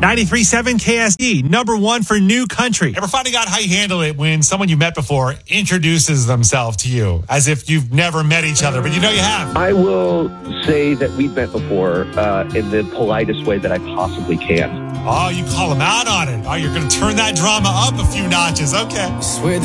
93.7 KSD, number one for new country. Ever finding out how you handle it when someone you met before introduces themselves to you as if you've never met each other, but you know you have? I will say that we've met before in the politest way that I possibly can. Oh, you call them out on it. Oh, you're going to turn that drama up a few notches. Okay.